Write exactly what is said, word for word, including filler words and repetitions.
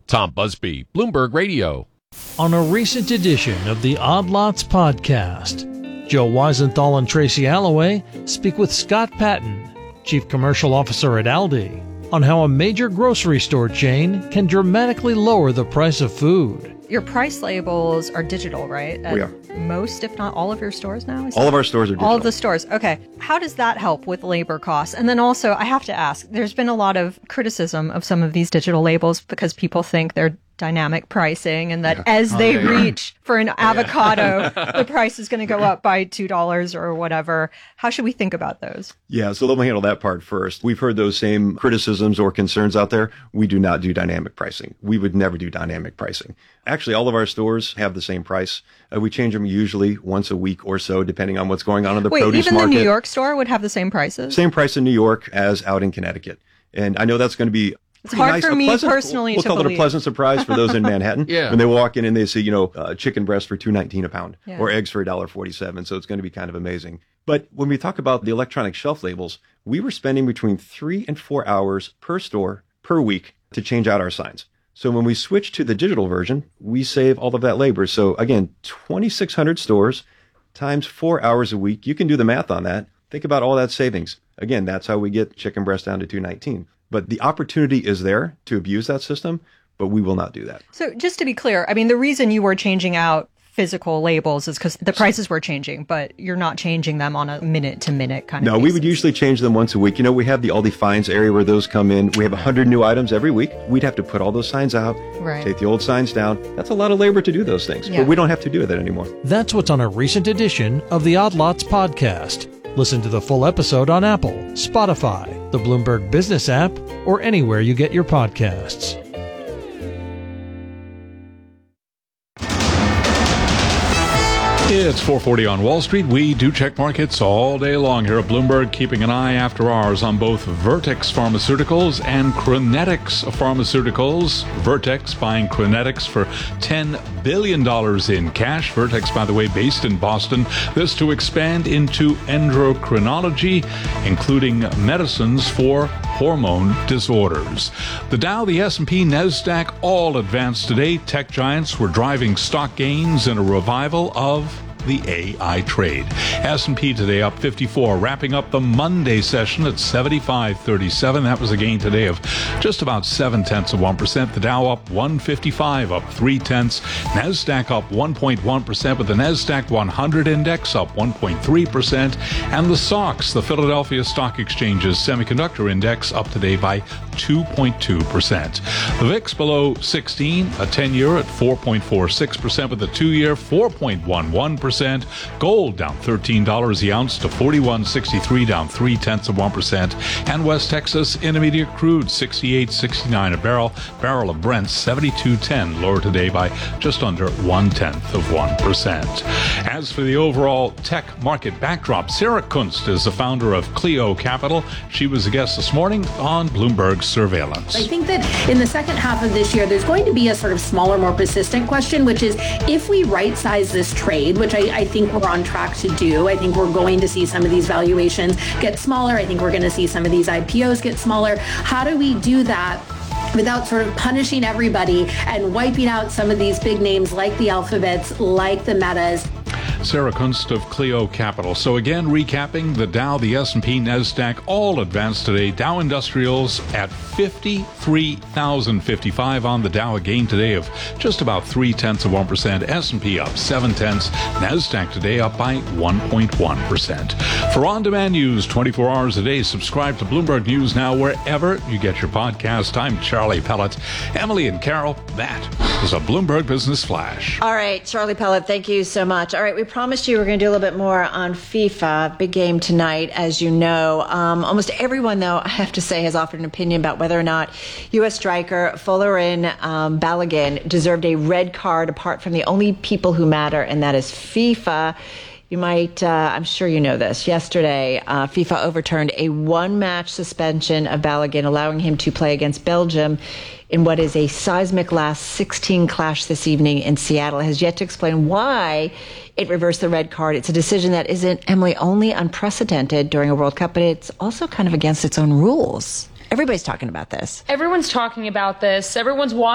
Tom Busby, Bloomberg Radio. On a recent edition of the Odd Lots podcast, Joe Weisenthal and Tracy Alloway speak with Scott Patton, Chief Commercial Officer at Aldi, on how a major grocery store chain can dramatically lower the price of food. Your price labels are digital, right? At we are. Most, if not all of your stores now? Is all that? of our stores are digital. All of the stores. Okay. How does that help with labor costs? And then also, I have to ask, there's been a lot of criticism of some of these digital labels because people think they're dynamic pricing and that yeah. as oh, they yeah. reach for an avocado, the price is going to go up by two dollars or whatever. How should we think about those? Yeah, so let me handle that part first. We've heard those same criticisms or concerns out there. We do not do dynamic pricing. We would never do dynamic pricing. Actually, all of our stores have the same price. Uh, we change them usually once a week or so, depending on what's going on in the Wait, produce even market. The New York store would have the same prices? Same price in New York as out in Connecticut. And I know that's going to be It's hard nice. for a me pleasant, personally we'll to call believe. it a pleasant surprise for those in Manhattan. yeah. When they walk in and they see, you know, uh, chicken breast for two nineteen a pound yeah. or eggs for one dollar forty-seven. So it's going to be kind of amazing. But when we talk about the electronic shelf labels, we were spending between three and four hours per store per week to change out our signs. So when we switch to the digital version, we save all of that labor. So again, twenty-six hundred stores times four hours a week. You can do the math on that. Think about all that savings. Again, that's how we get chicken breast down to two nineteen. But the opportunity is there to abuse that system, but we will not do that. So just to be clear, I mean, the reason you were changing out physical labels is because the prices were changing, but you're not changing them on a minute-to-minute kind of No, basis. we would usually change them once a week. You know, we have the Aldi Finds area where those come in. We have one hundred new items every week. We'd have to put all those signs out, right. take the old signs down. That's a lot of labor to do those things, yeah. but we don't have to do that anymore. That's what's on a recent edition of the Odd Lots podcast. Listen to the full episode on Apple, Spotify, the Bloomberg Business app, or anywhere you get your podcasts. It's four forty on Wall Street. We do check markets all day long here at Bloomberg, keeping an eye after hours on both Vertex Pharmaceuticals and Crinetics Pharmaceuticals. Vertex buying Crinetics for ten billion dollars in cash. Vertex, by the way, based in Boston. This to expand into endocrinology, including medicines for hormone disorders. The Dow, the S and P, NASDAQ all advanced today. Tech giants were driving stock gains in a revival of the A I trade. S and P today up fifty-four, wrapping up the Monday session at seventy-five thirty-seven. That was a gain today of just about seven tenths of one percent. The Dow up one fifty-five, up three tenths. NASDAQ up one point one percent, with the NASDAQ one hundred index up one point three percent. And the S O X, the Philadelphia Stock Exchange's semiconductor index, up today by two point two percent. The V I X below sixteen, a ten-year at four point four six percent, with the two-year four point one one percent. Gold down thirteen dollars the ounce to forty-one sixty-three, down three tenths of one percent. And West Texas Intermediate crude sixty-eight sixty-nine a barrel. Barrel of Brent seventy-two ten, lower today by just under one tenth of one percent. As for the overall tech market backdrop, Sarah Kunst is the founder of Clio Capital. She was a guest this morning on Bloomberg Surveillance. I think that in the second half of this year, there's going to be a sort of smaller, more persistent question, which is if we right-size this trade, which I, I think we're on track to do. I think we're going to see some of these valuations get smaller. I think we're going to see some of these I P Os get smaller. How do we do that without sort of punishing everybody and wiping out some of these big names like the Alphabets, like the Metas? Sarah Kunst of Clio Capital. So again, recapping, the Dow, the S and P, NASDAQ all advanced today. Dow Industrials at fifty-three thousand fifty-five on the Dow, a gain today of just about three tenths of one percent. S and P up seven tenths. NASDAQ today up by one point one percent. For on-demand news twenty-four hours a day, subscribe to Bloomberg News Now wherever you get your podcast. I'm Charlie Pellet. Emily and Carol, that is a Bloomberg Business Flash. All right, Charlie Pellet, thank you so much. All right, we promised you we were going to do a little bit more on FIFA. Big game tonight, as you know. Um, almost everyone, though, I have to say, has offered an opinion about whether or not U S striker Folarin um, Balogun deserved a red card, apart from the only people who matter, and that is FIFA. You might, uh, I'm sure you know this. Yesterday, uh, FIFA overturned a one-match suspension of Balogun, allowing him to play against Belgium in what is a seismic last sixteen clash this evening in Seattle. It has yet to explain why it reversed the red card. It's a decision that isn't, Emily, only unprecedented during a World Cup, but it's also kind of against its own rules. Everybody's talking about this. Everyone's talking about this. Everyone's watching.